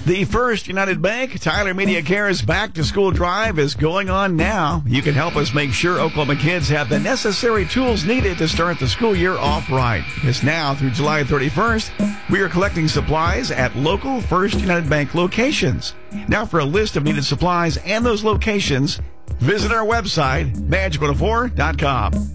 The First United Bank Tyler Media Cares Back to School Drive is going on now. You can help us make sure Oklahoma kids have the necessary tools needed to start the school year off right. It's now through July 31st. We are collecting supplies at local First United Bank locations. Now for a list of needed supplies and those locations, visit our website, badge104.com.